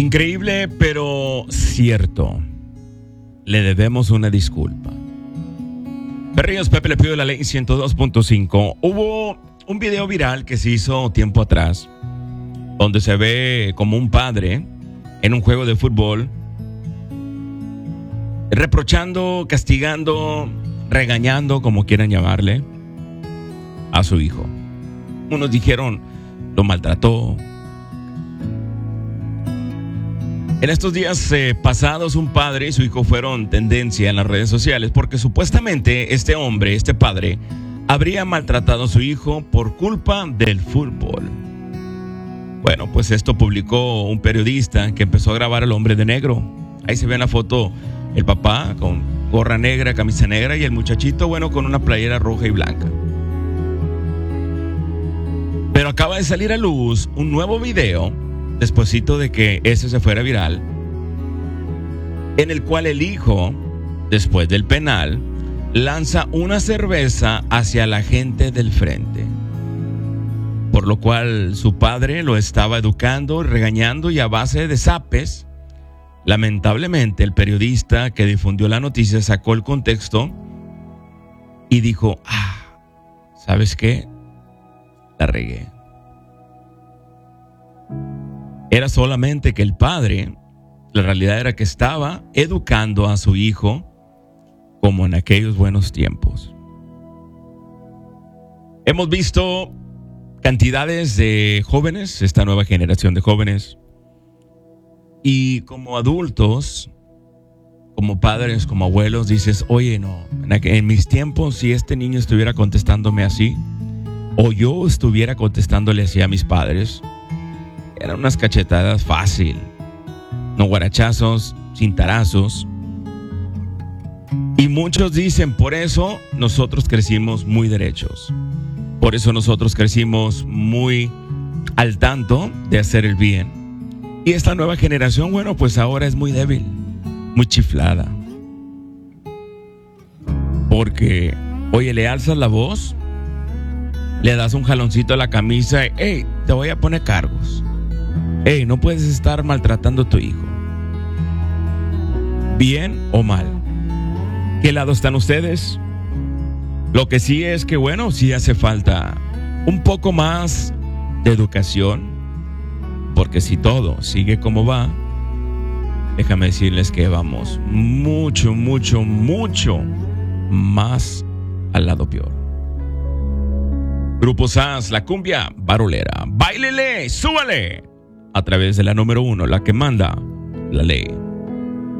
Increíble, pero cierto. Le debemos una disculpa. Perrillos, Pepe Le Pew de la Ley 102.5. Hubo un video viral que se hizo tiempo atrás, donde se ve como un padre en un juego de fútbol, reprochando, castigando, regañando, como quieran llamarle, a su hijo. Unos dijeron, lo maltrató. En estos días pasados, un padre y su hijo fueron tendencia en las redes sociales porque supuestamente este hombre, este padre, habría maltratado a su hijo por culpa del fútbol. Bueno, pues esto publicó un periodista que empezó a grabar al hombre de negro. Ahí se ve en la foto el papá con gorra negra, camisa negra, y el muchachito, bueno, con una playera roja y blanca. Pero acaba de salir a luz un nuevo video, despuesito de que ese se fuera viral, en el cual el hijo, después del penal, lanza una cerveza hacia la gente del frente. Por lo cual su padre lo estaba educando, regañando, y a base de zapes, lamentablemente el periodista que difundió la noticia sacó el contexto y dijo, ¿sabes qué? La regué. Era solamente que el padre, la realidad era que estaba educando a su hijo como en aquellos buenos tiempos. Hemos visto cantidades de jóvenes, esta nueva generación de jóvenes, y como adultos, como padres, como abuelos, dices, oye, no, en mis tiempos, si este niño estuviera contestándome así, o yo estuviera contestándole así a mis padres, eran unas cachetadas fácil, no guarachazos, cintarazos. Y muchos dicen, por eso nosotros crecimos muy derechos. Por eso nosotros crecimos muy al tanto de hacer el bien. Y esta nueva generación, bueno, pues ahora es muy débil, muy chiflada. Porque, oye, le alzas la voz, le das un jaloncito a la camisa y, hey, te voy a poner cargos. Hey, no puedes estar maltratando a tu hijo. ¿Bien o mal? ¿Qué lado están ustedes? Lo que sí es que, bueno, sí hace falta un poco más de educación, porque si todo sigue como va, déjame decirles que vamos mucho, mucho, mucho más al lado peor. Grupo SAS, la cumbia barolera. ¡Báilele! ¡Súbale! A través de la número 1, la que manda la ley.